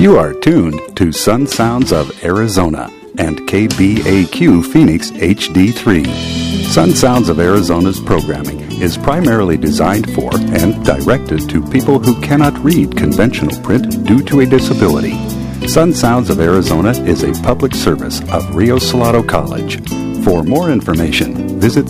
You are tuned to Sun Sounds of Arizona and KBAQ Phoenix HD3. Sun Sounds of Arizona's programming is primarily designed for and directed to people who cannot read conventional print due to a disability. Sun Sounds of Arizona is a public service of Rio Salado College. For more information, visit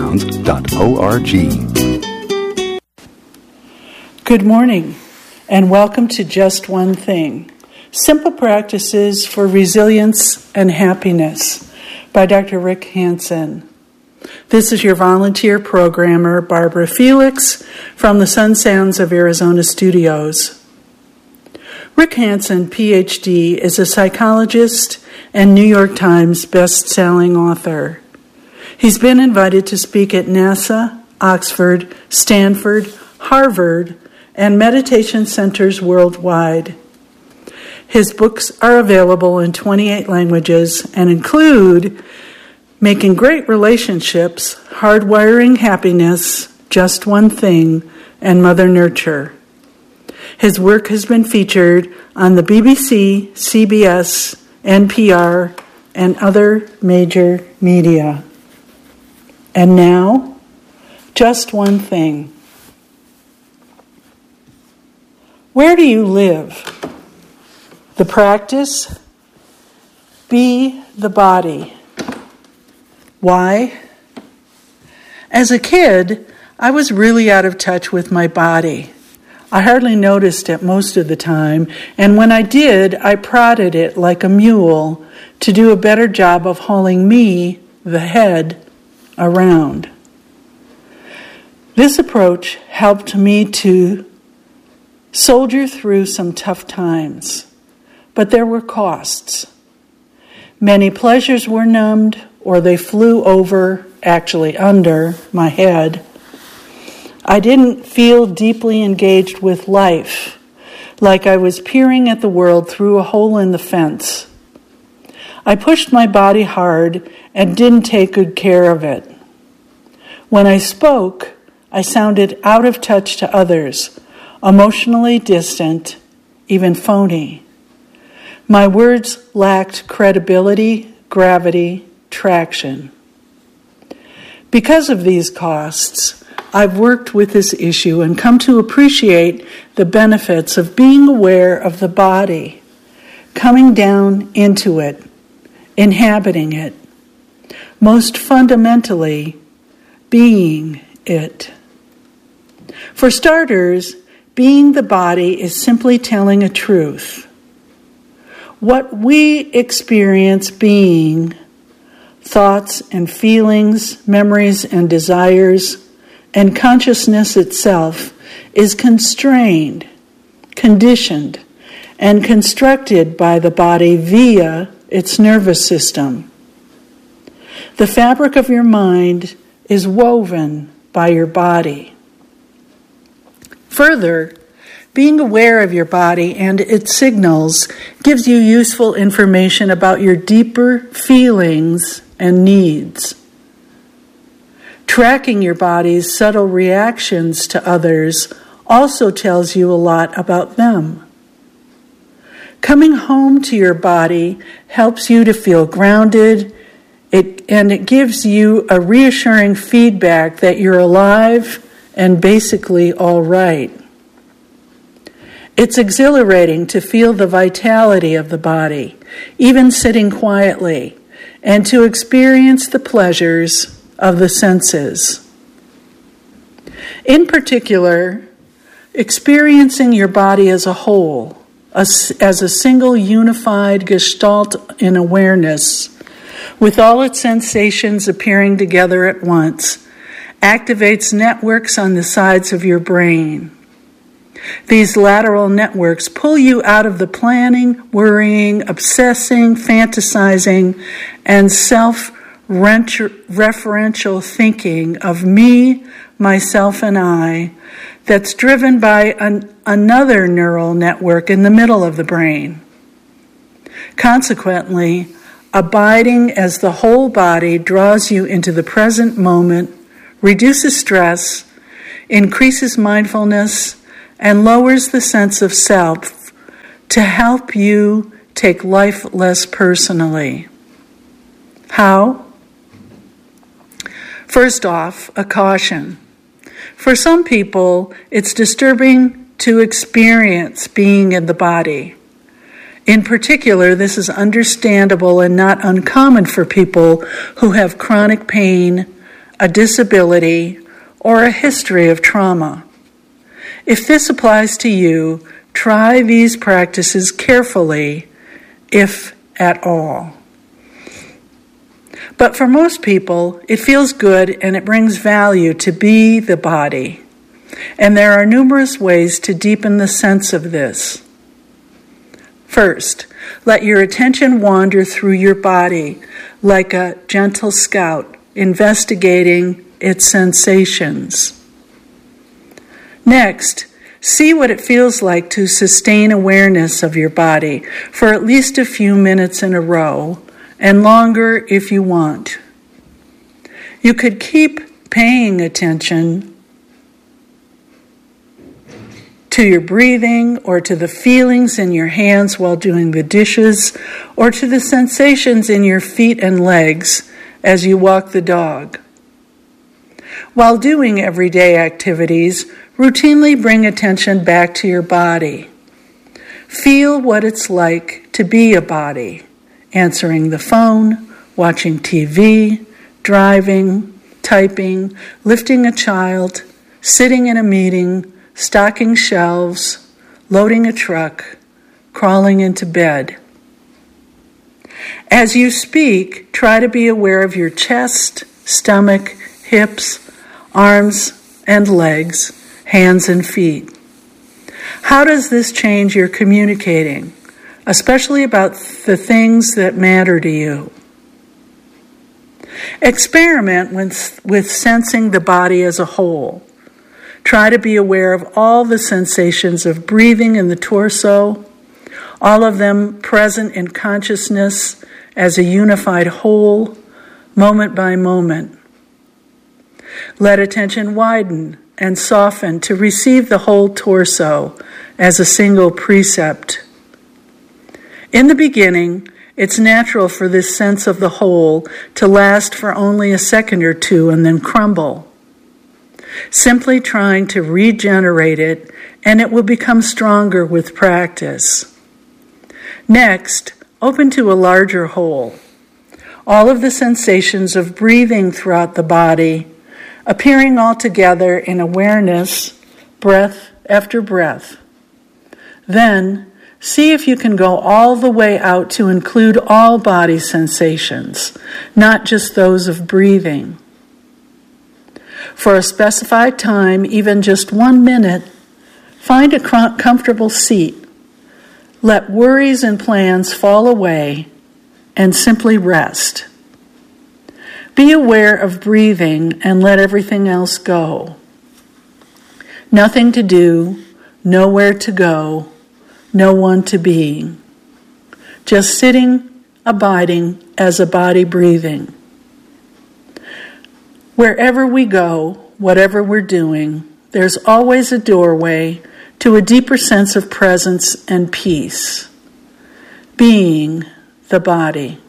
sunsounds.org. Good morning, and welcome to Just One Thing, Simple Practices for Resilience and Happiness by Dr. Rick Hansen. This is your volunteer programmer, Barbara Felix, from the Sun Sounds of Arizona studios. Rick Hansen, PhD, is a psychologist and New York Times best-selling author. He's been invited to speak at NASA, Oxford, Stanford, Harvard, and meditation centers worldwide. His books are available in 28 languages and include Making Great Relationships, Hardwiring Happiness, Just One Thing, and Mother Nurture. His work has been featured on the BBC, CBS, NPR, and other major media. And now, just one thing. Where do you live? The practice, be the body. Why? As a kid, I was really out of touch with my body. I hardly noticed it most of the time, and when I did, I prodded it like a mule to do a better job of hauling me, the head, around. This approach helped me to soldier through some tough times, but there were costs. Many pleasures were numbed, or they flew over, actually under, my head. I didn't feel deeply engaged with life, like I was peering at the world through a hole in the fence. I pushed my body hard and didn't take good care of it. When I spoke, I sounded out of touch to others, emotionally distant, even phony. My words lacked credibility, gravity, traction. Because of these costs, I've worked with this issue and come to appreciate the benefits of being aware of the body, coming down into it, inhabiting it, most fundamentally, being it. For starters, being the body is simply telling a truth. What we experience being, thoughts and feelings, memories and desires, and consciousness itself, is constrained, conditioned, and constructed by the body via its nervous system. The fabric of your mind is woven by your body. Further, being aware of your body and its signals gives you useful information about your deeper feelings and needs. Tracking your body's subtle reactions to others also tells you a lot about them. Coming home to your body helps you to feel grounded, and it gives you a reassuring feedback that you're alive and basically all right. It's exhilarating to feel the vitality of the body, even sitting quietly, and to experience the pleasures of the senses. In particular, experiencing your body as a whole, as a single unified gestalt in awareness, with all its sensations appearing together at once, activates networks on the sides of your brain. These lateral networks pull you out of the planning, worrying, obsessing, fantasizing, and self-referential thinking of me, myself, and I that's driven by another neural network in the middle of the brain. Consequently, abiding as the whole body draws you into the present moment, reduces stress, increases mindfulness, and lowers the sense of self to help you take life less personally. How? First off, a caution. For some people, it's disturbing to experience being in the body. In particular, this is understandable and not uncommon for people who have chronic pain, a disability, or a history of trauma. If this applies to you, try these practices carefully, if at all. But for most people, it feels good and it brings value to be the body. And there are numerous ways to deepen the sense of this. First, let your attention wander through your body like a gentle scout, investigating its sensations. Next, see what it feels like to sustain awareness of your body for at least a few minutes in a row, and longer if you want. You could keep paying attention to your breathing, or to the feelings in your hands while doing the dishes, or to the sensations in your feet and legs as you walk the dog. While doing everyday activities, routinely bring attention back to your body. Feel what it's like to be a body, answering the phone, watching TV, driving, typing, lifting a child, sitting in a meeting, stocking shelves, loading a truck, crawling into bed. As you speak, try to be aware of your chest, stomach, hips, arms and legs, hands and feet. How does this change your communicating, especially about the things that matter to you? Experiment with sensing the body as a whole. Try to be aware of all the sensations of breathing in the torso, all of them present in consciousness as a unified whole, moment by moment. Let attention widen and soften to receive the whole torso as a single precept. In the beginning, it's natural for this sense of the whole to last for only a second or two and then crumble. Simply trying to regenerate it, and it will become stronger with practice. Next, open to a larger whole. All of the sensations of breathing throughout the body, appearing all together in awareness, breath after breath. Then, see if you can go all the way out to include all body sensations, not just those of breathing. For a specified time, even just 1 minute, find a comfortable seat. Let worries and plans fall away and simply rest. Be aware of breathing and let everything else go. Nothing to do, nowhere to go, no one to be. Just sitting, abiding as a body breathing. Wherever we go, whatever we're doing, there's always a doorway to a deeper sense of presence and peace. Being the body.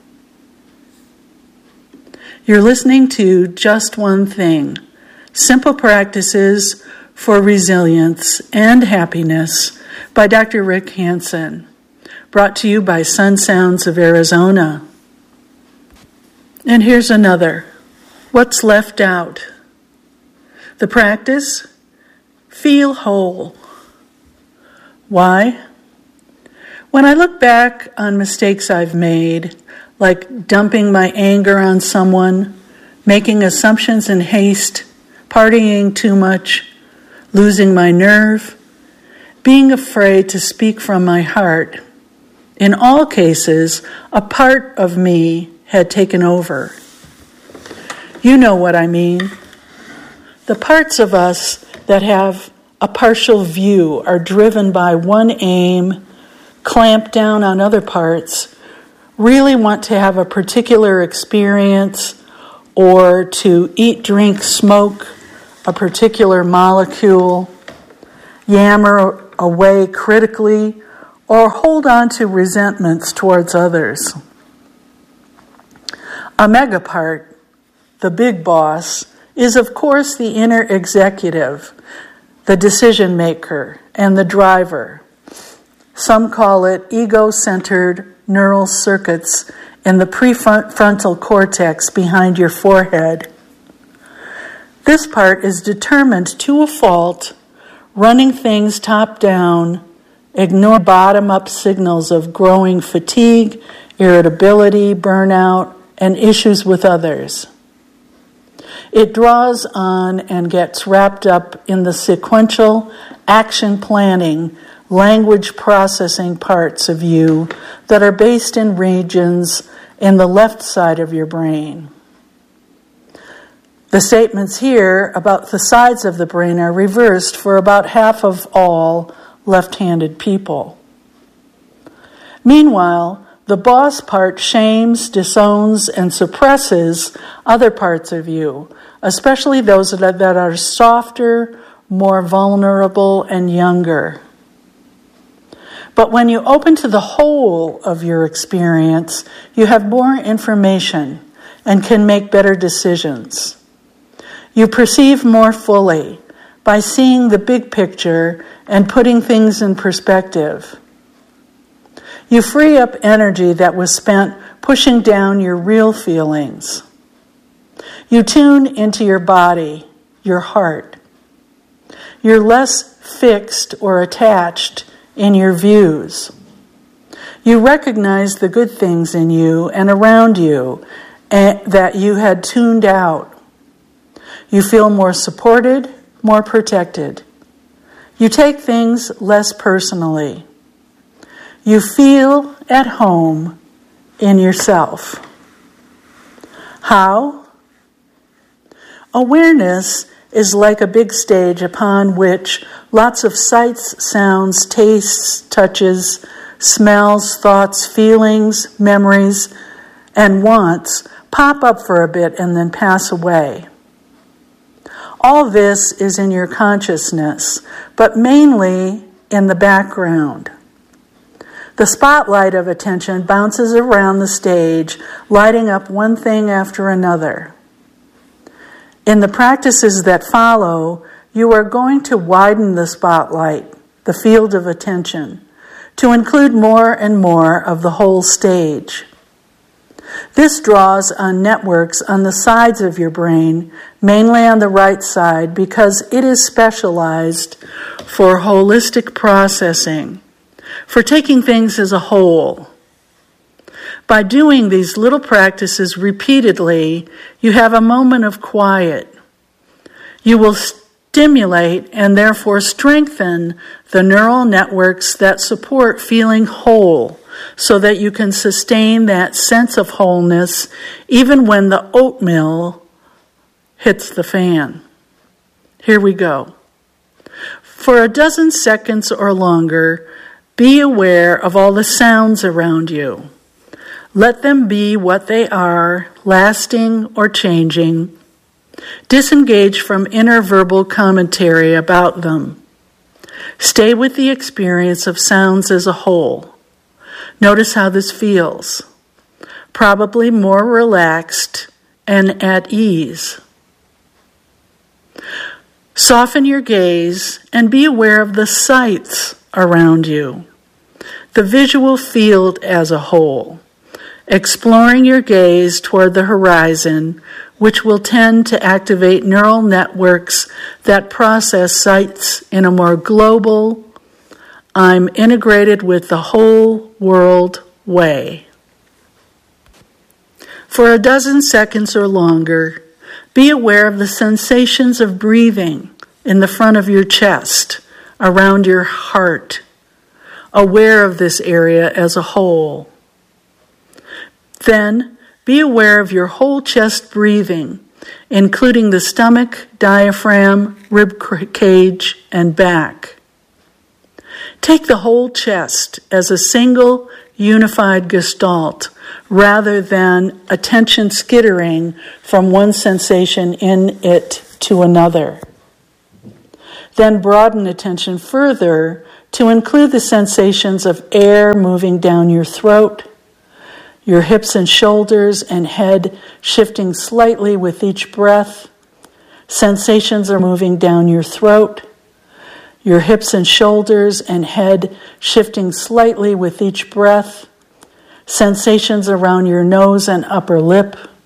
You're listening to Just One Thing, Simple Practices for Resilience and Happiness by Dr. Rick Hanson, brought to you by Sun Sounds of Arizona. And here's another. What's left out? The practice? Feel whole. Why? When I look back on mistakes I've made, like dumping my anger on someone, making assumptions in haste, partying too much, losing my nerve, being afraid to speak from my heart, in all cases, a part of me had taken over. You know what I mean. The parts of us that have a partial view are driven by one aim, clamp down on other parts, really want to have a particular experience, or to eat, drink, smoke a particular molecule, yammer away critically, or hold on to resentments towards others. A megapart, the big boss, is of course the inner executive, the decision maker, and the driver. Some call it ego-centered neural circuits in the prefrontal cortex behind your forehead. This part is determined to a fault, running things top-down, ignore bottom-up signals of growing fatigue, irritability, burnout, and issues with others. It draws on and gets wrapped up in the sequential action planning, language processing parts of you that are based in regions in the left side of your brain. The statements here about the sides of the brain are reversed for about half of all left-handed people. Meanwhile, the boss part shames, disowns, and suppresses other parts of you, especially those that are softer, more vulnerable, and younger. But when you open to the whole of your experience, you have more information and can make better decisions. You perceive more fully by seeing the big picture and putting things in perspective. You free up energy that was spent pushing down your real feelings. You tune into your body, your heart. You're less fixed or attached in your views. You recognize the good things in you and around you that you had tuned out. You feel more supported, more protected. You take things less personally. You feel at home in yourself. How? Awareness is like a big stage upon which lots of sights, sounds, tastes, touches, smells, thoughts, feelings, memories, and wants pop up for a bit and then pass away. All this is in your consciousness, but mainly in the background. The spotlight of attention bounces around the stage, lighting up one thing after another. In the practices that follow, you are going to widen the spotlight, the field of attention, to include more and more of the whole stage. This draws on networks on the sides of your brain, mainly on the right side, because it is specialized for holistic processing, for taking things as a whole. By doing these little practices repeatedly, you have a moment of quiet. You will stimulate and therefore strengthen the neural networks that support feeling whole, so that you can sustain that sense of wholeness even when the oatmeal hits the fan. Here we go. For a dozen seconds or longer, be aware of all the sounds around you. Let them be what they are, lasting or changing. Disengage from inner verbal commentary about them. Stay with the experience of sounds as a whole. Notice how this feels. Probably more relaxed and at ease. Soften your gaze and be aware of the sights around you, the visual field as a whole, exploring your gaze toward the horizon, which will tend to activate neural networks that process sights in a more global, I'm integrated with the whole world way. For a dozen seconds or longer, be aware of the sensations of breathing in the front of your chest, around your heart, aware of this area as a whole. Then, be aware of your whole chest breathing, including the stomach, diaphragm, rib cage, and back. Take the whole chest as a single, unified gestalt, rather than attention skittering from one sensation in it to another. Then broaden attention further to include the sensations of air moving down your throat, your hips and shoulders and head shifting slightly with each breath. Sensations are moving down your throat, your hips and shoulders and head shifting slightly with each breath. Sensations around your nose and upper lip.